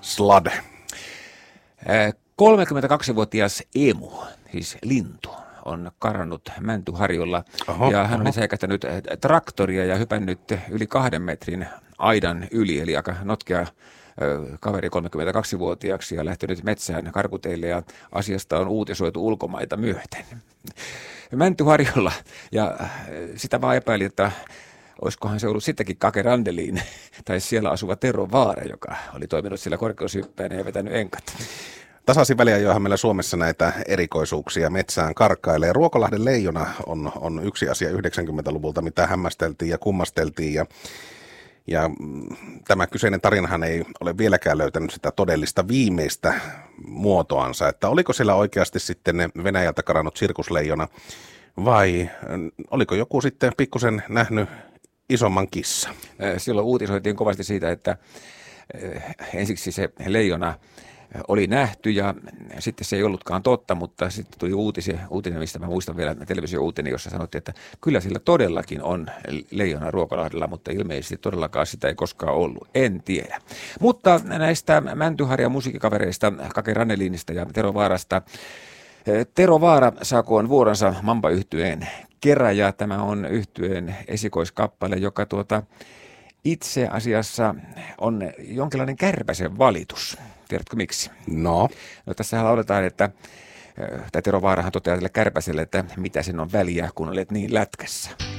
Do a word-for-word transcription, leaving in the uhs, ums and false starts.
Slade. kolmekymmentäkaksivuotias emu, siis lintu, on karannut Mäntyharjulla. Oho, ja hän oho. oli säikähtänyt traktoria ja hypännyt yli kahden metrin aidan yli, eli aika notkea kaveri kolmekymmentäkaksivuotiaaksi ja lähtenyt metsään karkuteille, ja asiasta on uutisoitu ulkomaita myöten. Mäntyharjulla, ja sitä vaan epäili, että olisikohan se ollut sittenkin Kake Randeliin tai siellä asuva Tero Vaara, joka oli toiminut siellä korkeushyppäänä ja vetänyt enkat. Tasaisin väliajoinhan meillä Suomessa näitä erikoisuuksia metsään karkailee. Ruokolahden leijona on, on yksi asia yhdeksänkymmentäluvulta, mitä hämmästeltiin ja kummasteltiin. Ja, ja tämä kyseinen tarinahan ei ole vieläkään löytänyt sitä todellista viimeistä muotoansa. Että oliko siellä oikeasti sitten Venäjältä karannut sirkusleijona vai oliko joku sitten pikkusen nähnyt isomman kissa? Silloin uutisoitiin kovasti siitä, että ensiksi se leijona oli nähty ja sitten se ei ollutkaan totta, mutta sitten tuli uutisi, uutinen, mistä mä muistan vielä televisio-uutinen, jossa sanottiin, että kyllä sillä todellakin on leijona Ruokolahdella, mutta ilmeisesti todellakaan sitä ei koskaan ollut. En tiedä. Mutta näistä Mäntyharjan musiikkikavereista, Kake Rannelinista ja Tero Vaarasta. Tero Vaara saakoon vuoronsa Mamba-yhtyeen Keräjä. Tämä on yhtyeen esikoiskappale, joka tuota itse asiassa on jonkinlainen kärpäsen valitus. Tiedätkö miksi? No. No tässähän lauletaan, että Tero Vaarahan toteaa tälle kärpäselle, että mitä sen on väliä, kun olet niin lätkässä.